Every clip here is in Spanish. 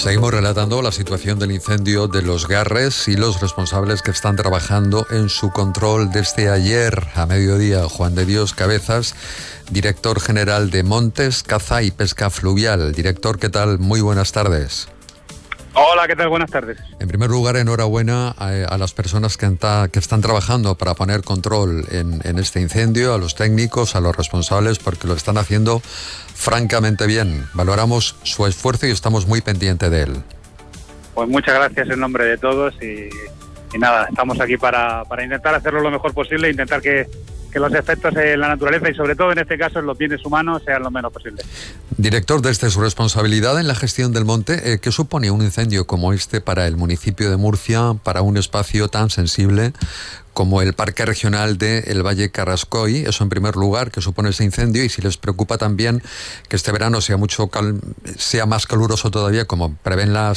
Seguimos relatando la situación del incendio de Los Garres y los responsables que están trabajando en su control desde ayer a mediodía. Juan de Dios Cabezas, director general de Montes, Caza y Pesca Fluvial. Director, ¿qué tal? Muy buenas tardes. Hola, ¿qué tal? Buenas tardes. En primer lugar, enhorabuena a las personas que están trabajando para poner control en este incendio, a los técnicos, a los responsables, porque lo están haciendo francamente bien. Valoramos su esfuerzo y estamos muy pendientes de él. Pues muchas gracias en nombre de todos y nada, estamos aquí para intentar hacerlo lo mejor posible e intentar que los efectos en la naturaleza y sobre todo en este caso en los bienes humanos sean lo menos posible. Director, desde su responsabilidad en la gestión del monte, ¿qué supone un incendio como este para el municipio de Murcia, para un espacio tan sensible como el Parque Regional del Valle Carrascoy? Eso en primer lugar, ¿qué supone ese incendio? Y si les preocupa también que este verano sea sea más caluroso todavía, como prevén la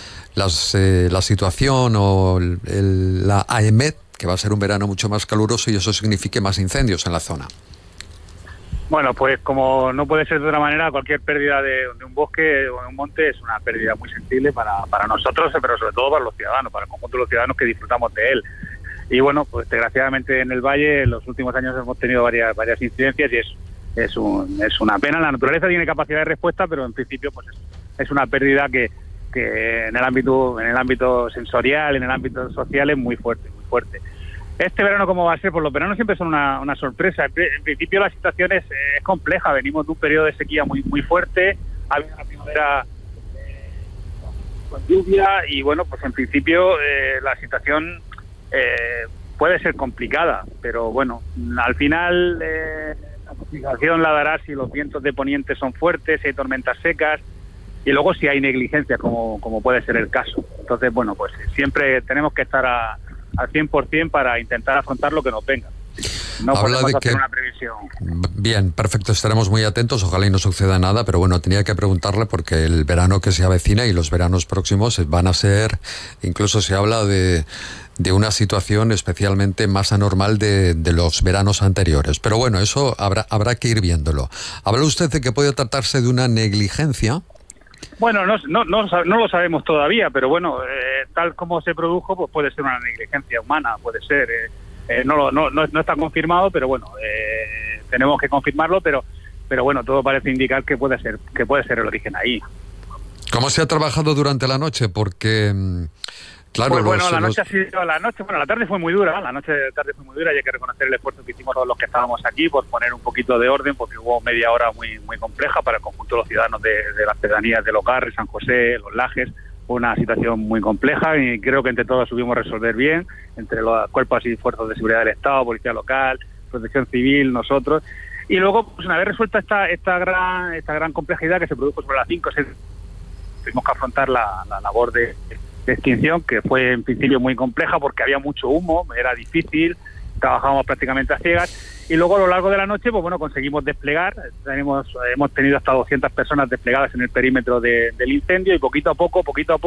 situación o la AEMET, que va a ser un verano mucho más caluroso y eso signifique más incendios en la zona. Bueno, pues como no puede ser de otra manera, cualquier pérdida de un bosque o de un monte es una pérdida muy sensible para nosotros, pero sobre todo para los ciudadanos, para el conjunto de los ciudadanos que disfrutamos de él. Y bueno, pues desgraciadamente en el Valle en los últimos años hemos tenido varias incidencias y es una pena. La naturaleza tiene capacidad de respuesta, pero en principio pues es una pérdida que en el ámbito sensorial, en el ámbito social es muy fuerte. Este verano, ¿cómo va a ser? Pues los veranos siempre son una sorpresa. En principio la situación es compleja. Venimos de un periodo de sequía muy fuerte. Ha habido una primavera con lluvia y bueno, pues en principio la situación puede ser complicada. Pero bueno, al final la complicación la dará si los vientos de poniente son fuertes, si hay tormentas secas y luego si hay negligencia, como puede ser el caso. Entonces, bueno, pues siempre tenemos que estar al 100% para intentar afrontar lo que nos venga. No podemos hacer una previsión. Bien, perfecto, estaremos muy atentos, ojalá y no suceda nada, pero bueno, tenía que preguntarle porque el verano que se avecina y los veranos próximos van a ser, incluso se habla de una situación especialmente más anormal de los veranos anteriores. Pero bueno, eso habrá que ir viéndolo. Habla usted de que puede tratarse de una negligencia. Bueno, no lo sabemos todavía, pero bueno, tal como se produjo, pues puede ser una negligencia humana, puede ser. No está confirmado, pero bueno, tenemos que confirmarlo, pero bueno, todo parece indicar que puede ser el origen ahí. ¿Cómo se ha trabajado durante la noche? Porque claro, pues bueno, la tarde fue muy dura, y hay que reconocer el esfuerzo que hicimos todos los que estábamos aquí por poner un poquito de orden, porque hubo media hora muy compleja para el conjunto de los ciudadanos de las pedanías de Los Garres, San José, Los Lajes. Fue una situación muy compleja y creo que entre todos supimos resolver bien, entre los cuerpos y fuerzas de seguridad del Estado, Policía Local, Protección Civil, nosotros. Y luego, pues una vez resuelta esta gran complejidad que se produjo sobre las 5 o 6, tuvimos que afrontar la labor de extinción, que fue en principio muy compleja porque había mucho humo, era difícil, trabajábamos prácticamente a ciegas y luego a lo largo de la noche pues bueno, conseguimos desplegar, hemos tenido hasta 200 personas desplegadas en el perímetro del incendio y poquito a poco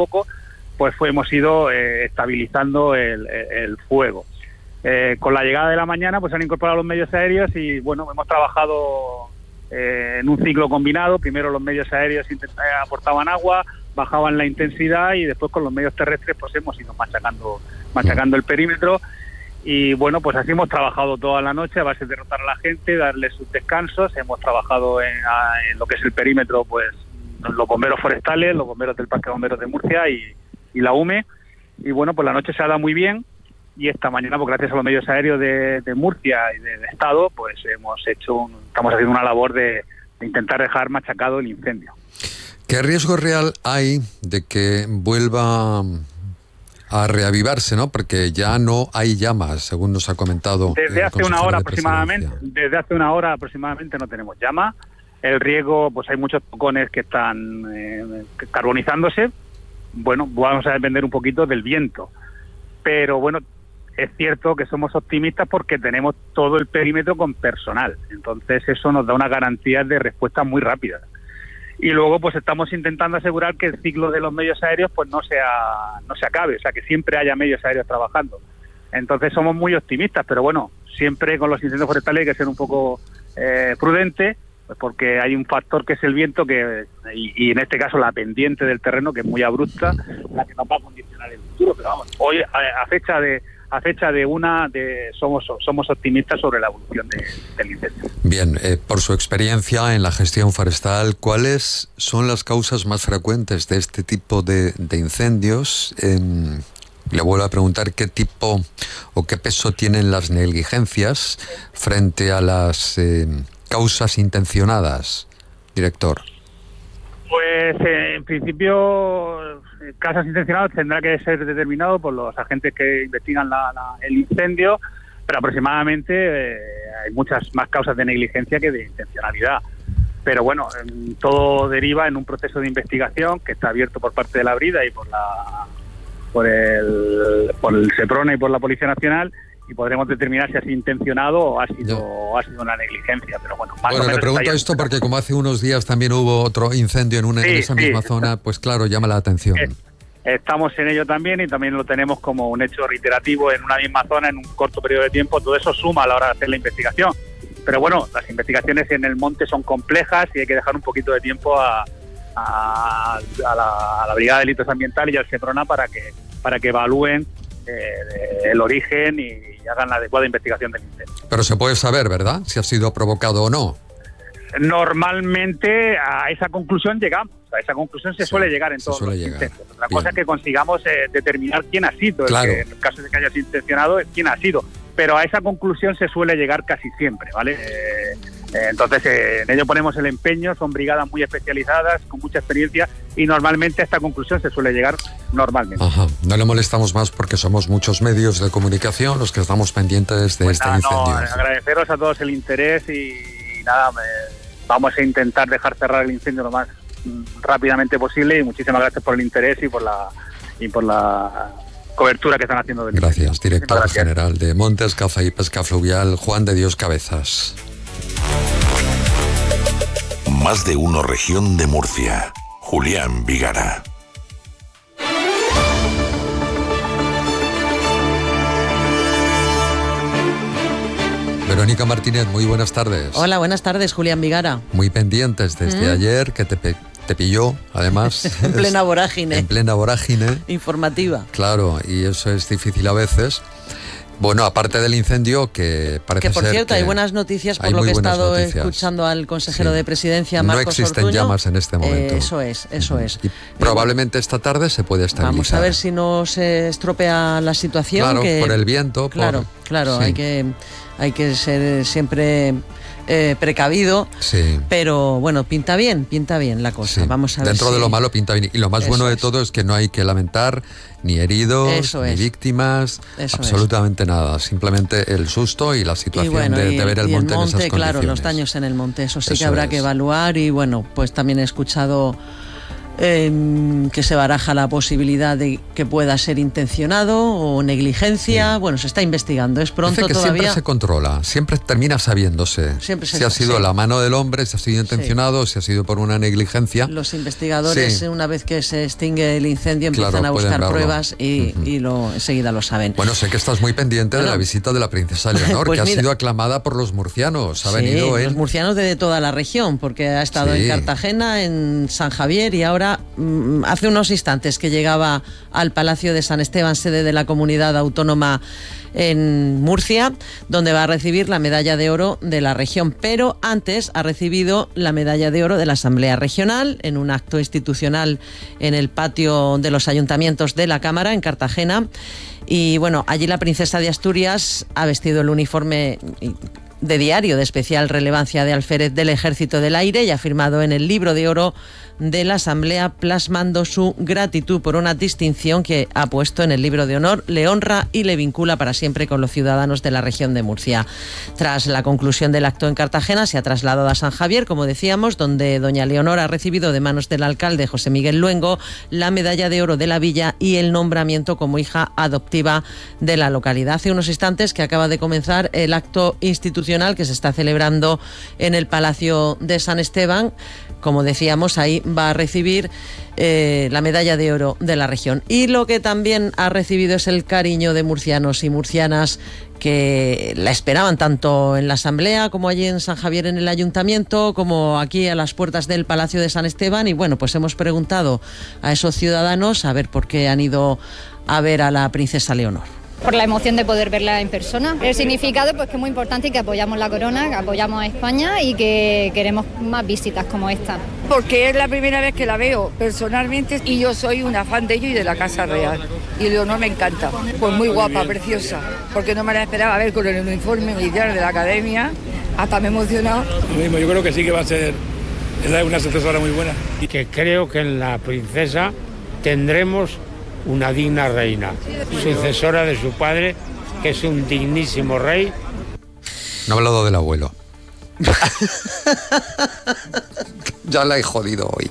pues hemos ido estabilizando el fuego. Con la llegada de la mañana pues se han incorporado los medios aéreos y bueno, hemos trabajado en un ciclo combinado. Primero los medios aéreos aportaban agua, bajaban la intensidad y después con los medios terrestres pues hemos ido machacando el perímetro y bueno, pues así hemos trabajado toda la noche a base de rotar a la gente, darle sus descansos. Hemos trabajado en lo que es el perímetro, pues los bomberos forestales, los bomberos del Parque de Bomberos de Murcia y la UME y bueno, pues la noche se ha dado muy bien y esta mañana pues gracias a los medios aéreos de Murcia y del Estado pues estamos haciendo una labor de intentar dejar machacado el incendio. ¿Qué riesgo real hay de que vuelva a reavivarse, ¿no? Porque ya no hay llamas, según nos ha comentado. Desde hace una hora aproximadamente no tenemos llama. El riego, pues hay muchos focones que están carbonizándose. Bueno, vamos a depender un poquito del viento. Pero bueno, es cierto que somos optimistas porque tenemos todo el perímetro con personal. Entonces eso nos da una garantía de respuesta muy rápida. Y luego pues estamos intentando asegurar que el ciclo de los medios aéreos pues no se acabe, o sea que siempre haya medios aéreos trabajando. Entonces somos muy optimistas, pero bueno, siempre con los incendios forestales hay que ser un poco prudente Pues porque hay un factor que es el viento y en este caso la pendiente del terreno, que es muy abrupta, la que nos va a condicionar el futuro. Pero vamos, hoy a fecha de somos optimistas sobre la evolución del incendio. Bien, por su experiencia en la gestión forestal, ¿cuáles son las causas más frecuentes de este tipo de incendios? Le vuelvo a preguntar qué tipo o qué peso tienen las negligencias frente a las causas intencionadas, director. Pues en principio, causas intencionadas tendrá que ser determinado por los agentes que investigan el incendio, pero aproximadamente hay muchas más causas de negligencia que de intencionalidad. Pero bueno, todo deriva en un proceso de investigación que está abierto por parte de la Brida y por el SEPRONA y por la Policía Nacional, y podremos determinar si ha sido intencionado o ha sido una negligencia. Pero bueno, le pregunto esto porque como hace unos días también hubo otro incendio en esa misma zona, pues claro, llama la atención. Estamos en ello también y también lo tenemos como un hecho reiterativo en una misma zona en un corto periodo de tiempo. Todo eso suma a la hora de hacer la investigación. Pero bueno, las investigaciones en el monte son complejas y hay que dejar un poquito de tiempo a la Brigada de Delitos Ambientales y al SEPRONA para que evalúen el origen y hagan la adecuada investigación del incendio. Pero se puede saber, ¿verdad?, si ha sido provocado o no. Normalmente a esa conclusión llegamos. A esa conclusión se suele llegar en todos los incendios. Otra cosa es que consigamos determinar quién ha sido. Claro. En el caso de que haya sido intencionado, quién ha sido. Pero a esa conclusión se suele llegar casi siempre, ¿vale? Entonces, en ello ponemos el empeño, son brigadas muy especializadas, con mucha experiencia, y normalmente a esta conclusión se suele llegar normalmente. Ajá. No le molestamos más porque somos muchos medios de comunicación los que estamos pendientes de este incendio. Agradeceros a todos el interés y nada, vamos a intentar dejar cerrar el incendio lo más rápidamente posible, y muchísimas gracias por el interés y por la cobertura que están haciendo del incendio. Gracias, director general de Montes, Caza y Pesca Fluvial, Juan de Dios Cabezas. Más de uno región de Murcia. Julián Vigara. Verónica Martínez, muy buenas tardes. Hola, buenas tardes, Julián Vigara. Muy pendientes desde ayer, que te pilló, además. En plena vorágine. En plena vorágine. Informativa. Claro, y eso es difícil a veces. Bueno, aparte del incendio, que parece ser que por cierto, hay buenas noticias, por lo que he estado escuchando al consejero de Presidencia, Marcos Ortuño. No existen llamas en este momento. Eso es. Y probablemente esta tarde se puede estabilizar. Vamos a ver si no se estropea la situación. Claro, por el viento. Claro, sí. Hay que ser siempre precavido, sí. Pero bueno, pinta bien la cosa. Sí. Vamos a ver. Dentro de lo malo pinta bien. Y lo más bueno de todo es que no hay que lamentar ni heridos, ni víctimas, absolutamente nada. Simplemente el susto y la situación de ver el monte en esas condiciones. Claro, los daños en el monte, eso sí que habrá que evaluar. Y bueno, pues también he escuchado que se baraja la posibilidad de que pueda ser intencionado o negligencia. Bueno, se está investigando, es pronto todavía. Siempre se controla, siempre termina sabiéndose si ha sido la mano del hombre, si ha sido intencionado, si ha sido por una negligencia. Los investigadores, una vez que se extingue el incendio, empiezan a buscar pruebas y enseguida lo saben. Bueno, sé que estás muy pendiente de la visita de la princesa Leonor, pues que ha sido aclamada por los murcianos. Ha venido los murcianos de toda la región, porque ha estado en Cartagena, en San Javier, y ahora hace unos instantes que llegaba al Palacio de San Esteban, sede de la Comunidad Autónoma en Murcia, donde va a recibir la medalla de oro de la región, pero antes ha recibido la medalla de oro de la Asamblea Regional en un acto institucional en el patio de los ayuntamientos de la Cámara en Cartagena. Y bueno, allí la princesa de Asturias ha vestido el uniforme de diario de especial relevancia de alférez del Ejército del Aire y ha firmado en el libro de oro de la Asamblea, plasmando su gratitud por una distinción que ha puesto en el libro de honor, le honra y le vincula para siempre con los ciudadanos de la región de Murcia. Tras la conclusión del acto en Cartagena, se ha trasladado a San Javier, como decíamos, donde doña Leonor ha recibido de manos del alcalde José Miguel Luengo la medalla de oro de la villa y el nombramiento como hija adoptiva de la localidad. Hace unos instantes que acaba de comenzar el acto institucional que se está celebrando en el Palacio de San Esteban. Como decíamos, hay va a recibir la medalla de oro de la región. Y lo que también ha recibido es el cariño de murcianos y murcianas que la esperaban tanto en la Asamblea como allí en San Javier en el Ayuntamiento, como aquí a las puertas del Palacio de San Esteban. Y bueno, pues hemos preguntado a esos ciudadanos a ver por qué han ido a ver a la princesa Leonor. Por la emoción de poder verla en persona. El significado, pues, que es muy importante y que apoyamos la corona, que apoyamos a España y que queremos más visitas como esta. Porque es la primera vez que la veo personalmente y yo soy una fan de ellos y de la Casa Real. Y Leonor me encanta. Pues muy guapa, preciosa. Porque no me la esperaba ver con el uniforme militar de la Academia. Hasta me he emocionado. Lo mismo, yo creo que sí que va a ser una sucesora muy buena. Y que creo que en la princesa tendremos una digna reina, sucesora de su padre, que es un dignísimo rey. No he hablado del abuelo. Ya la he jodido hoy.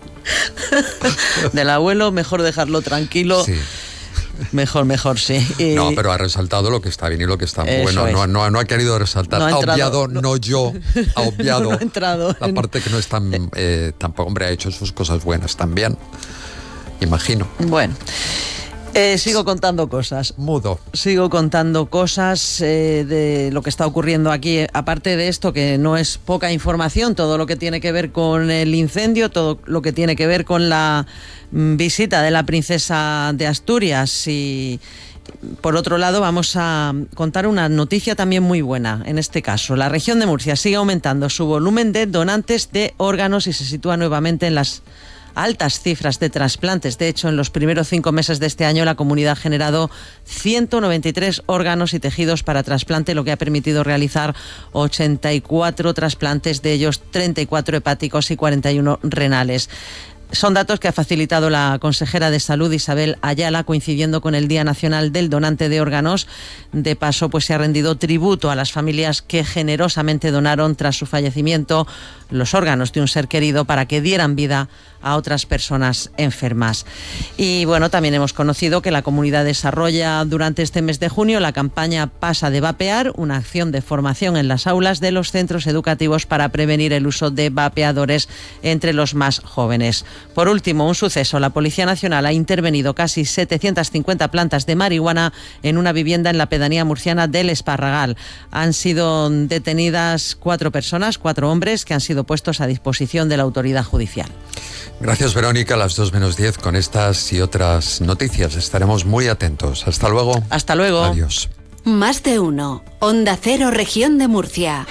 Del abuelo, mejor dejarlo tranquilo. Sí. Mejor, sí. No, pero ha resaltado lo que está bien y lo que está bueno. No ha querido resaltar. No ha obviado, no yo. Ha obviado no ha entrado la parte que no es tan... tampoco, hombre, ha hecho sus cosas buenas también. Imagino. Bueno, sigo contando cosas. Mudo. Sigo contando cosas de lo que está ocurriendo aquí. Aparte de esto, que no es poca información, todo lo que tiene que ver con el incendio, todo lo que tiene que ver con la visita de la princesa de Asturias. Y por otro lado, vamos a contar una noticia también muy buena. En este caso, la región de Murcia sigue aumentando su volumen de donantes de órganos y se sitúa nuevamente en las altas cifras de trasplantes. De hecho, en los primeros 5 meses de este año la comunidad ha generado 193 órganos y tejidos para trasplante, lo que ha permitido realizar 84 trasplantes, de ellos 34 hepáticos y 41 renales. Son datos que ha facilitado la consejera de Salud, Isabel Ayala, coincidiendo con el Día Nacional del Donante de Órganos. De paso, pues se ha rendido tributo a las familias que generosamente donaron tras su fallecimiento los órganos de un ser querido para que dieran vida a otras personas enfermas. Y bueno, también hemos conocido que la comunidad desarrolla durante este mes de junio la campaña Pasa de Vapear, una acción de formación en las aulas de los centros educativos para prevenir el uso de vapeadores entre los más jóvenes. Por último, un suceso. La Policía Nacional ha intervenido casi 750 plantas de marihuana en una vivienda en la pedanía murciana del Esparragal. Han sido detenidas 4 personas, 4 hombres, que han sido puestos a disposición de la autoridad judicial. Gracias, Verónica. A las 2:10 con estas y otras noticias. Estaremos muy atentos. Hasta luego. Hasta luego. Adiós. Más de uno. Onda Cero, Región de Murcia.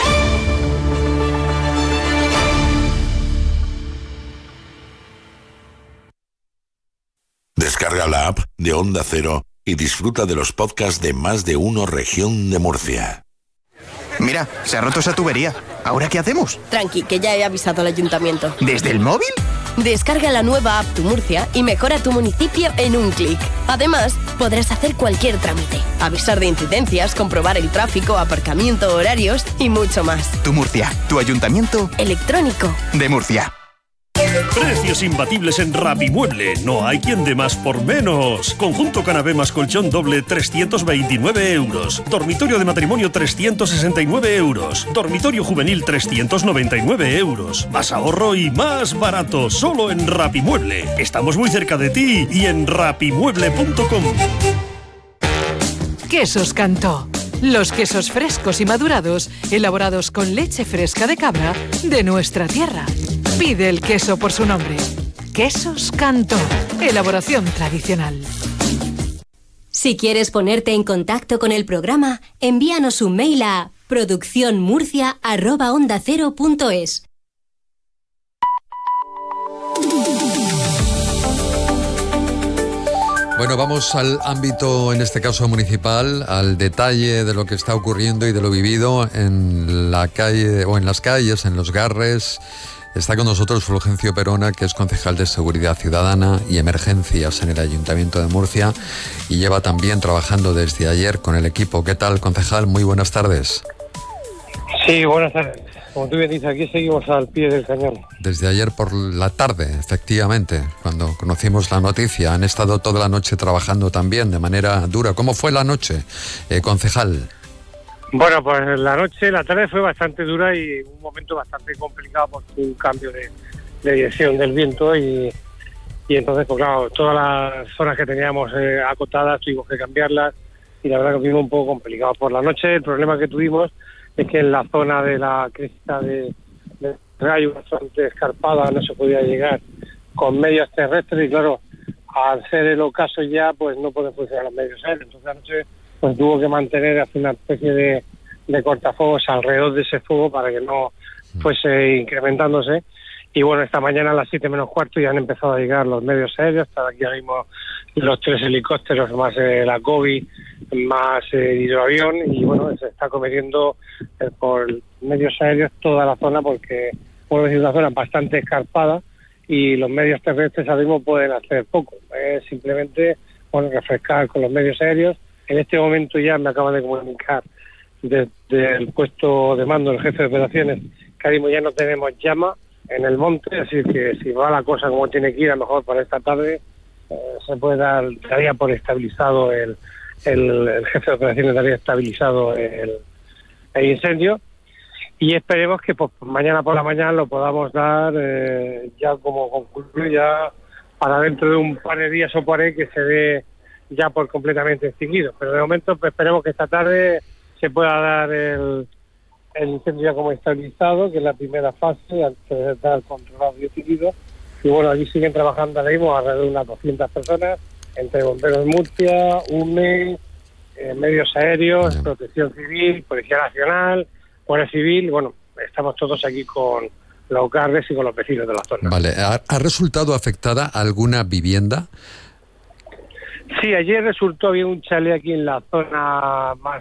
Descarga la app de Onda Cero y disfruta de los podcasts de Más de Uno Región de Murcia. Mira, se ha roto esa tubería. ¿Ahora qué hacemos? Tranqui, que ya he avisado al ayuntamiento. ¿Desde el móvil? Descarga la nueva app Tu Murcia y mejora tu municipio en un clic. Además, podrás hacer cualquier trámite, avisar de incidencias, comprobar el tráfico, aparcamiento, horarios y mucho más. Tu Murcia, tu ayuntamiento electrónico de Murcia. Precios imbatibles en Rapimueble. No hay quien dé más por menos. Conjunto canapé más colchón doble, 329 euros. Dormitorio de matrimonio, 369 euros. Dormitorio juvenil, 399 euros. Más ahorro y más barato. Solo en Rapimueble. Estamos muy cerca de ti y en rapimueble.com. Quesos Cantó. Los quesos frescos y madurados, elaborados con leche fresca de cabra de nuestra tierra. Pide el queso por su nombre. Quesos Cantó. Elaboración tradicional. Si quieres ponerte en contacto con el programa, envíanos un mail a produccionmurcia@ondacero.es. Bueno, vamos al ámbito, en este caso municipal, al detalle de lo que está ocurriendo y de lo vivido en la calle o en las calles, en los Garres. Está con nosotros Fulgencio Perona, que es concejal de Seguridad Ciudadana y Emergencias en el Ayuntamiento de Murcia y lleva también trabajando desde ayer con el equipo. ¿Qué tal, concejal? Muy buenas tardes. Sí, buenas tardes. Como tú bien dices, aquí seguimos al pie del cañón. Desde ayer por la tarde, efectivamente, cuando conocimos la noticia, han estado toda la noche trabajando también de manera dura. ¿Cómo fue la noche, concejal? Bueno, pues la tarde fue bastante dura y un momento bastante complicado por un cambio dirección del viento y entonces, pues claro, todas las zonas que teníamos acotadas tuvimos que cambiarlas y la verdad que tuvimos un poco complicado. Por la noche el problema que tuvimos es que en la zona de la cresta de rayo bastante escarpada no se podía llegar con medios terrestres y claro, al ser el ocaso ya pues no pueden funcionar los medios aéreos. Entonces anoche pues tuvo que mantener hacer una especie de cortafuegos alrededor de ese fuego para que no fuese incrementándose. Y bueno, esta mañana a las 7 menos cuarto ya han empezado a llegar los medios aéreos. Hasta aquí ahora mismo los 3 helicópteros más la COBI más hidroavión y bueno, se está cometiendo por medios aéreos toda la zona porque bueno, es una zona bastante escarpada y los medios terrestres ahora mismo pueden hacer poco. Es simplemente bueno, refrescar con los medios aéreos. En este momento ya me acaba de comunicar desde el puesto de mando el jefe de operaciones que ahora mismo ya no tenemos llama en el monte, así que si va la cosa como tiene que ir, a lo mejor para esta tarde se puede daría por estabilizado el jefe de operaciones daría estabilizado el incendio y esperemos que pues mañana por la mañana lo podamos dar ya como concluido ya para dentro de un par de días o por ahí que se dé ya por completamente extinguido, pero de momento pues, esperemos que esta tarde se pueda dar el incendio ya como estabilizado, que es la primera fase antes de estar controlado y extinguido. Y bueno, allí siguen trabajando ahora mismo alrededor de unas 200 personas, entre bomberos de Murcia, UME, medios aéreos, protección civil, Policía Nacional, Guardia Civil. Bueno, estamos todos aquí con los guardias y con los vecinos de la zona. Vale, ¿ha resultado afectada alguna vivienda? Sí, ayer resultó, había un chalet aquí en la zona más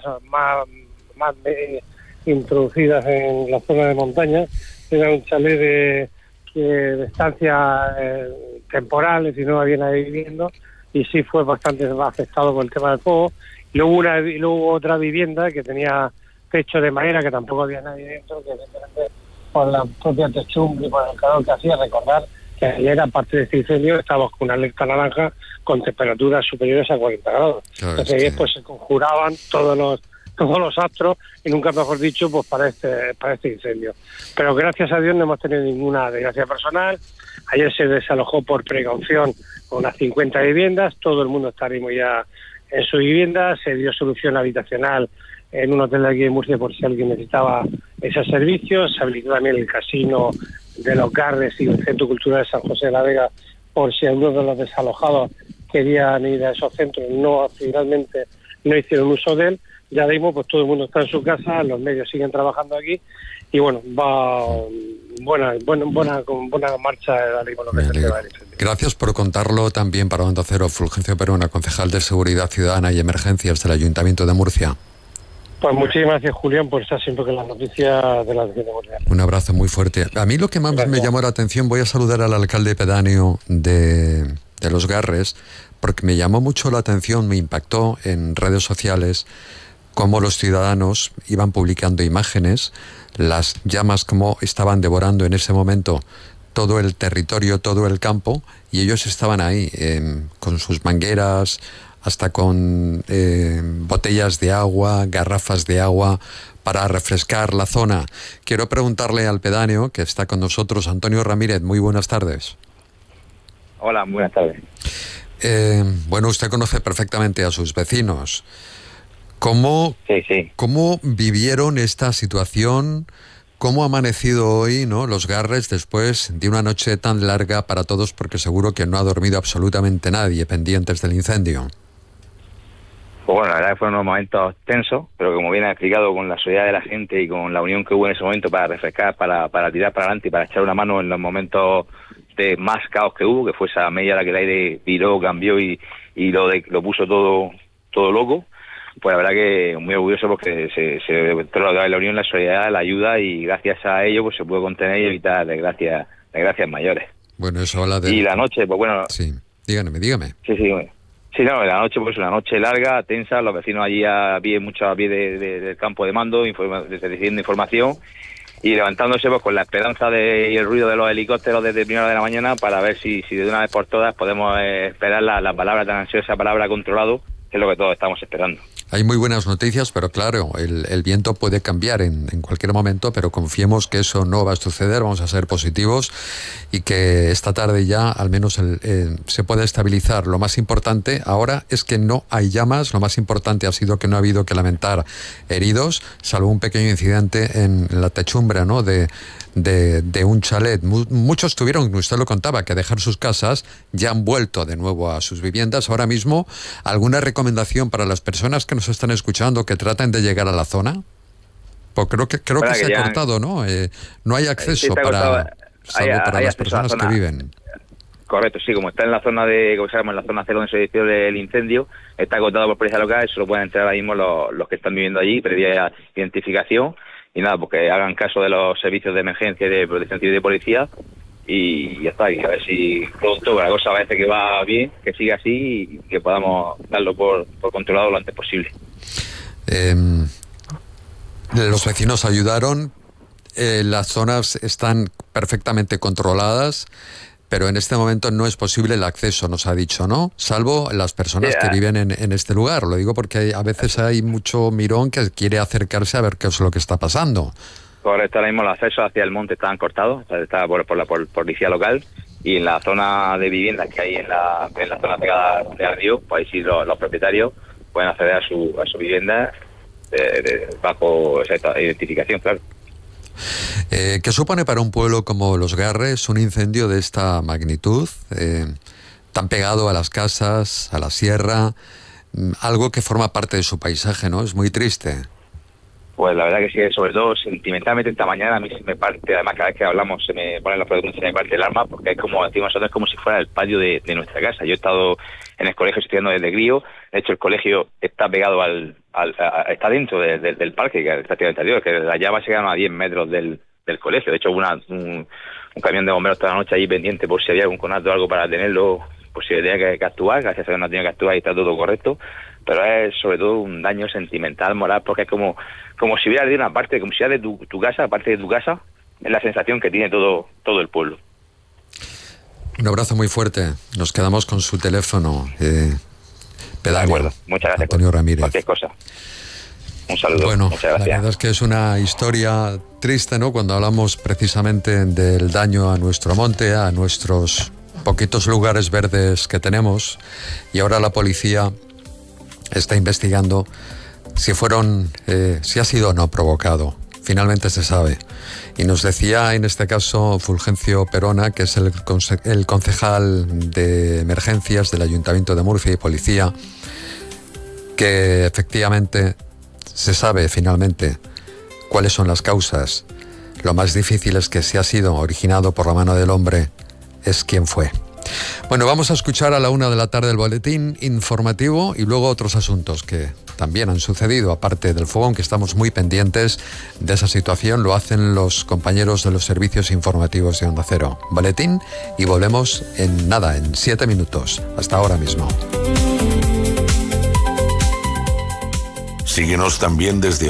introducidas en la zona de montaña. Era un chalet de estancia temporal, es decir, no había nadie viviendo, y sí fue bastante afectado por el tema del fuego. Y luego hubo otra vivienda que tenía techo de madera, que tampoco había nadie dentro, que evidentemente por la propia techumbre y por el calor que hacía, recordar que ayer, aparte de este incendio, estábamos con una alerta naranja con temperaturas superiores a 40 grados. Claro, entonces ayer pues se conjuraban todos los astros, y nunca mejor dicho, pues para este incendio. Pero gracias a Dios no hemos tenido ninguna desgracia personal. Ayer se desalojó por precaución unas 50 viviendas, todo el mundo está mismo ya en su vivienda, se dio solución habitacional en un hotel de aquí de Murcia por si alguien necesitaba esos servicios, se habilitó también el casino de los Garres y el Centro Cultural de San José de la Vega por si alguno de los desalojados querían ir a esos centros, finalmente no hicieron uso de él. Ya mismo pues todo el mundo está en su casa, los medios siguen trabajando aquí y bueno, va con buena marcha lo que se va. Gracias por contarlo también para Onda Cero. Fulgencio Perona, concejal de Seguridad Ciudadana y Emergencias del Ayuntamiento de Murcia. Pues muchísimas gracias, Julián, por estar siempre con las noticias de la región de Murcia. Un abrazo muy fuerte. A mí lo que más me llamó la atención, voy a saludar al alcalde pedáneo de Los Garres, porque me llamó mucho la atención, me impactó en redes sociales cómo los ciudadanos iban publicando imágenes, las llamas como estaban devorando en ese momento todo el territorio, todo el campo, y ellos estaban ahí con sus mangueras, hasta con botellas de agua, garrafas de agua, para refrescar la zona. Quiero preguntarle al pedáneo, que está con nosotros, Antonio Ramírez. Muy buenas tardes. Hola, buenas tardes. Bueno, usted conoce perfectamente a sus vecinos. ¿Cómo vivieron esta situación? ¿Cómo ha amanecido hoy, ¿no? Los Garres después de una noche tan larga para todos? Porque seguro que no ha dormido absolutamente nadie pendientes del incendio. Pues bueno, la verdad que fueron unos momentos tensos, pero como bien ha explicado, con la solidaridad de la gente y con la unión que hubo en ese momento para refrescar, para tirar para adelante y para echar una mano en los momentos de más caos que hubo, que fue esa media hora que el aire viró, cambió y lo puso todo loco. Pues la verdad que muy orgulloso porque se demostró la unión, la solidaridad, la ayuda, y gracias a ello pues se pudo contener y evitar desgracias mayores. Bueno, eso habla de... Y la noche, pues bueno... Sí, dígame. Sí, no, la noche pues una noche larga, tensa, los vecinos allí mucho a pie del campo de mando, recibiendo información y levantándose pues con la esperanza y el ruido de los helicópteros desde primera hora de la mañana para ver si de una vez por todas podemos esperar la palabra tan ansiosa, palabra controlado, que es lo que todos estamos esperando. Hay muy buenas noticias, pero claro, el viento puede cambiar en cualquier momento, pero confiemos que eso no va a suceder, vamos a ser positivos y que esta tarde ya al menos se pueda estabilizar. Lo más importante ahora es que no hay llamas, lo más importante ha sido que no ha habido que lamentar heridos, salvo un pequeño incidente en la techumbre, ¿no?, de un chalet. Muchos tuvieron, usted lo contaba, que dejar sus casas, ya han vuelto de nuevo a sus viviendas. Ahora mismo, ¿alguna recomendación para las personas que nos están escuchando que traten de llegar a la zona? Pues creo que se ha cortado, ¿no? No hay acceso para las personas que viven. Correcto, sí, como está en la zona de, como sabemos, en la zona cero donde se inició el incendio, está acotado por policía local, solo pueden entrar ahora mismo los que están viviendo allí, previa identificación, y nada, porque hagan caso de los servicios de emergencia, de protección civil y de policía, y ya está, y a ver si pronto la cosa parece que va bien, que siga así y que podamos darlo por controlado lo antes posible. Los vecinos ayudaron, las zonas están perfectamente controladas, pero en este momento no es posible el acceso, nos ha dicho, ¿no? Salvo las personas que viven en este lugar. Lo digo porque a veces hay mucho mirón que quiere acercarse a ver qué es lo que está pasando. Correcto, ahora mismo los accesos hacia el monte están cortados, está por la policía local, y en la zona de viviendas que hay en la zona pegada al río, pues ahí sí los propietarios pueden acceder a su vivienda bajo esa identificación, claro. ¿Qué supone para un pueblo como Los Garres un incendio de esta magnitud, tan pegado a las casas, a la sierra, algo que forma parte de su paisaje, ¿no? Es muy triste. Pues la verdad que sí, sobre todo sentimentalmente esta mañana a mí se me parte, además cada vez que hablamos se me pone la pregunta, se me parte el alma, porque es como decimos nosotros, es como si fuera el patio de nuestra casa. Yo he estado en el colegio estudiando desde crío, de hecho el colegio está pegado está dentro del parque, que es prácticamente interior, que las llamas se quedan a 10 metros del colegio. De hecho hubo un camión de bomberos toda la noche ahí pendiente por si había algún conato o algo para tenerlo, por si tenía que actuar, gracias a Dios no tenía que actuar y está todo correcto, pero es sobre todo un daño sentimental, moral, porque es como si hubiera de una parte, como si fuera de tu casa, parte de tu casa, es la sensación que tiene todo el pueblo. Un abrazo muy fuerte, nos quedamos con su teléfono, Pedaño, de acuerdo, muchas gracias. Antonio Ramírez. Cualquier cosa. Un saludo. Bueno, muchas gracias. La verdad es que es una historia triste, ¿no? Cuando hablamos precisamente del daño a nuestro monte, a nuestros poquitos lugares verdes que tenemos, y ahora la policía está investigando si ha sido o no provocado. Finalmente se sabe. Y nos decía en este caso Fulgencio Perona, que es el concejal de emergencias del Ayuntamiento de Murcia y policía, que efectivamente se sabe finalmente cuáles son las causas. Lo más difícil es que si ha sido originado por la mano del hombre, es quién fue. Bueno, vamos a escuchar a la 1:00 p.m. el boletín informativo y luego otros asuntos que también han sucedido, aparte del fuego, aunque estamos muy pendientes de esa situación. Lo hacen los compañeros de los servicios informativos de Onda Cero. Boletín y volvemos en 7 minutos. Hasta ahora mismo. Síguenos también desde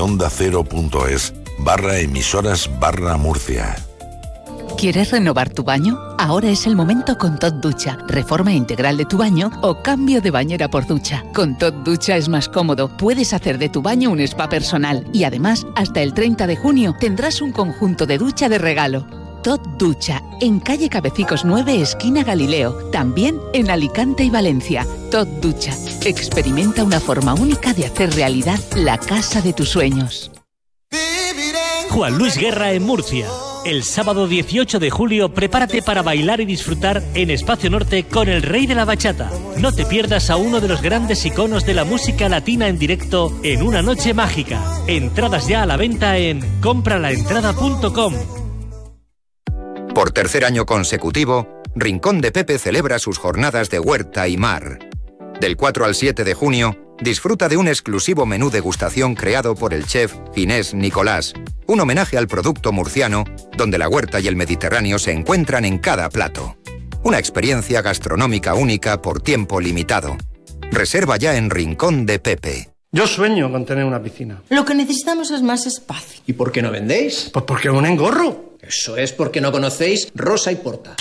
ondacero.es/emisoras/Murcia. ¿Quieres renovar tu baño? Ahora es el momento con Tot Ducha. Reforma integral de tu baño o cambio de bañera por ducha. Con Tot Ducha es más cómodo. Puedes hacer de tu baño un spa personal. Y además, hasta el 30 de junio tendrás un conjunto de ducha de regalo. Tot Ducha, en calle Cabecicos 9, esquina Galileo. También en Alicante y Valencia. Tot Ducha. Experimenta una forma única de hacer realidad la casa de tus sueños. Juan Luis Guerra en Murcia. El sábado 18 de julio prepárate para bailar y disfrutar en Espacio Norte con el Rey de la Bachata. No te pierdas a uno de los grandes iconos de la música latina en directo en una noche mágica. Entradas ya a la venta en compralaentrada.com. Por tercer año consecutivo, Rincón de Pepe celebra sus jornadas de huerta y mar. Del 4 al 7 de junio, disfruta de un exclusivo menú degustación creado por el chef Ginés Nicolás, un homenaje al producto murciano, donde la huerta y el Mediterráneo se encuentran en cada plato. Una experiencia gastronómica única por tiempo limitado. Reserva ya en Rincón de Pepe. Yo sueño con tener una piscina. Lo que necesitamos es más espacio. ¿Y por qué no vendéis? Pues porque es un engorro. Eso es porque no conocéis Rosa y Porta.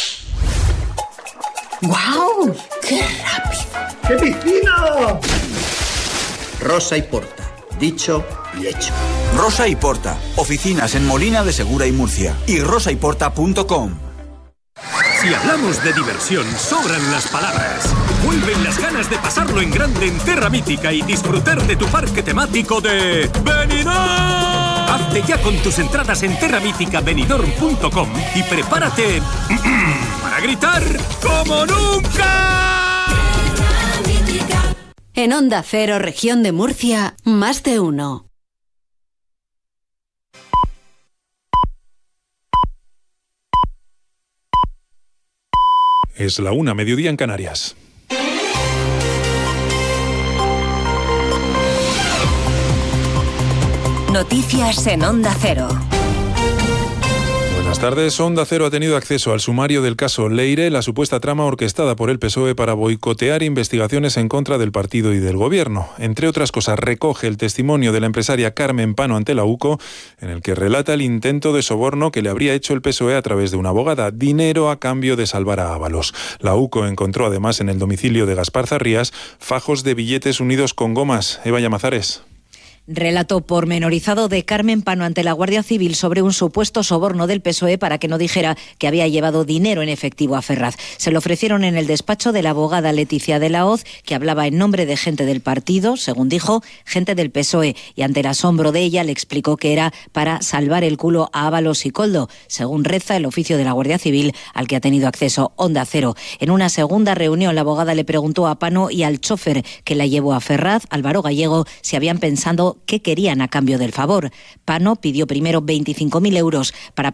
¡Guau! ¡Qué rápido! ¡Qué piscina! Rosa y Porta. Dicho y hecho. Rosa y Porta. Oficinas en Molina de Segura y Murcia. Y rosayporta.com. Si hablamos de diversión, sobran las palabras. Vuelven las ganas de pasarlo en grande en Terra Mítica y disfrutar de tu parque temático de Benidorm. Hazte ya con tus entradas en terramíticabenidorm.com y prepárate para gritar como nunca. En Onda Cero, región de Murcia, Más de Uno. Es la 1:00, mediodía en Canarias. Noticias en Onda Cero. Buenas tardes. Onda Cero ha tenido acceso al sumario del caso Leire, la supuesta trama orquestada por el PSOE para boicotear investigaciones en contra del partido y del gobierno. Entre otras cosas, recoge el testimonio de la empresaria Carmen Pano ante la UCO, en el que relata el intento de soborno que le habría hecho el PSOE a través de una abogada, dinero a cambio de salvar a Ábalos. La UCO encontró además en el domicilio de Gaspar Zarrías fajos de billetes unidos con gomas. Eva Llamazares. Relato pormenorizado de Carmen Pano ante la Guardia Civil sobre un supuesto soborno del PSOE para que no dijera que había llevado dinero en efectivo a Ferraz. Se lo ofrecieron en el despacho de la abogada Leticia de la Hoz, que hablaba en nombre de gente del partido, según dijo, gente del PSOE, y ante el asombro de ella le explicó que era para salvar el culo a Ábalos y Koldo, según reza el oficio de la Guardia Civil al que ha tenido acceso Onda Cero. En una segunda reunión, la abogada le preguntó a Pano y al chofer que la llevó a Ferraz, Álvaro Gallego, si habían pensado qué querían a cambio del favor. Pano pidió primero 25.000 euros para